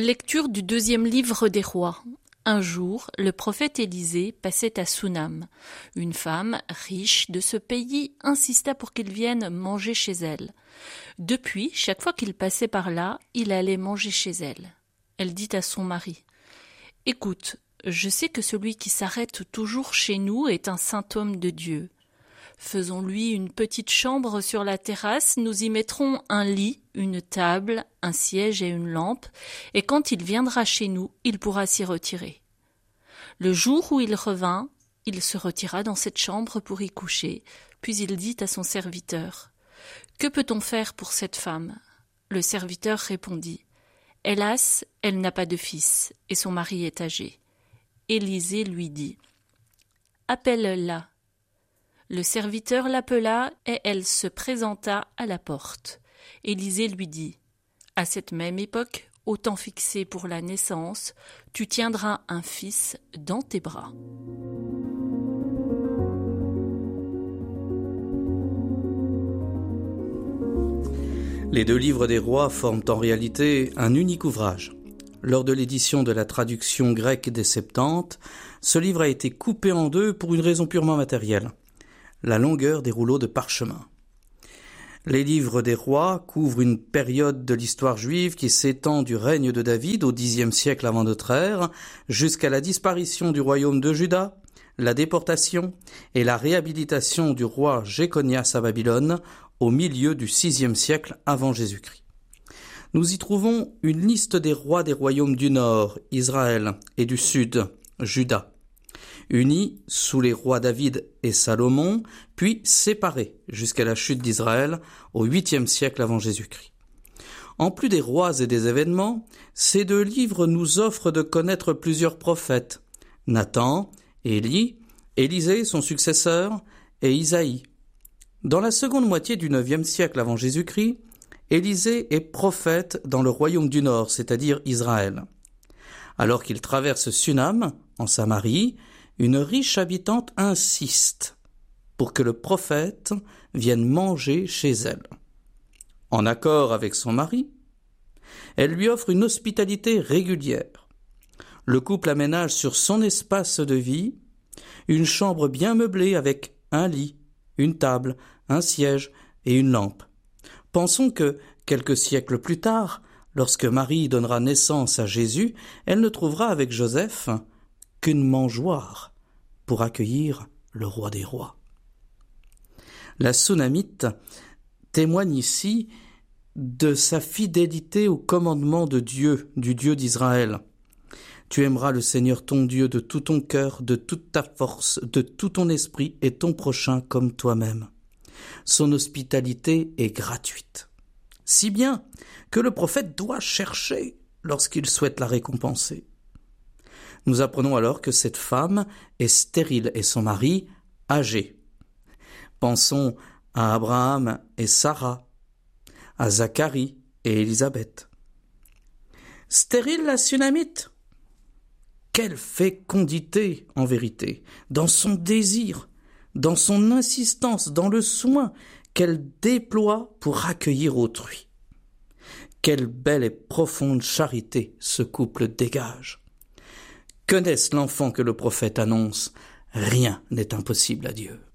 Lecture du 2e livre des rois. Un jour, le prophète Élisée passait à Sunam. Une femme, riche de ce pays, insista pour qu'il vienne manger chez elle. Depuis, chaque fois qu'il passait par là, il allait manger chez elle. Elle dit à son mari : « Écoute, je sais que celui qui s'arrête toujours chez nous est un saint homme de Dieu. Faisons-lui une petite chambre sur la terrasse, nous y mettrons un lit, une table, un siège et une lampe, et quand il viendra chez nous, il pourra s'y retirer. Le jour où il revint, il se retira dans cette chambre pour y coucher, puis il dit à son serviteur : « Que peut-on faire pour cette femme ?» Le serviteur répondit : « Hélas, elle n'a pas de fils, et son mari est âgé. » Élisée lui dit : « Appelle-la. » Le serviteur l'appela et elle se présenta à la porte. Élisée lui dit : « À cette même époque, au temps fixé pour la naissance, tu tiendras un fils dans tes bras. » Les 2 livres des rois forment en réalité un unique ouvrage. Lors de l'édition de la traduction grecque des Septante, ce livre a été coupé en 2 pour une raison purement matérielle : la longueur des rouleaux de parchemin. Les livres des rois couvrent une période de l'histoire juive qui s'étend du règne de David au Xe siècle avant notre ère jusqu'à la disparition du royaume de Juda, la déportation et la réhabilitation du roi Jéconias à Babylone au milieu du VIe siècle avant Jésus-Christ. Nous y trouvons une liste des rois des royaumes du nord, Israël, et du sud, Juda, unis sous les rois David et Salomon, puis séparés jusqu'à la chute d'Israël au 8e siècle avant Jésus-Christ. En plus des rois et des événements, ces 2 livres nous offrent de connaître plusieurs prophètes : Nathan, Élie, Élisée, son successeur, et Isaïe. Dans la seconde moitié du 9e siècle avant Jésus-Christ, Élisée est prophète dans le royaume du nord, c'est-à-dire Israël. Alors qu'il traverse Sunam, en Samarie, une riche habitante insiste pour que le prophète vienne manger chez elle. En accord avec son mari, elle lui offre une hospitalité régulière. Le couple aménage sur son espace de vie une chambre bien meublée avec un lit, une table, un siège et une lampe. Pensons que, quelques siècles plus tard, lorsque Marie donnera naissance à Jésus, elle ne trouvera avec Joseph qu'une mangeoire pour accueillir le roi des rois. La Sunamite témoigne ici de sa fidélité au commandement de Dieu, du Dieu d'Israël. Tu aimeras le Seigneur ton Dieu de tout ton cœur, de toute ta force, de tout ton esprit et ton prochain comme toi-même. Son hospitalité est gratuite, si bien que le prophète doit chercher lorsqu'il souhaite la récompenser. Nous apprenons alors que cette femme est stérile et son mari âgé. Pensons à Abraham et Sarah, à Zacharie et Élisabeth. Stérile la Sunamite ? Quelle fécondité en vérité, dans son désir, dans son insistance, dans le soin qu'elle déploie pour accueillir autrui. Quelle belle et profonde charité ce couple dégage. Que naisse l'enfant que le prophète annonce ? Rien n'est impossible à Dieu.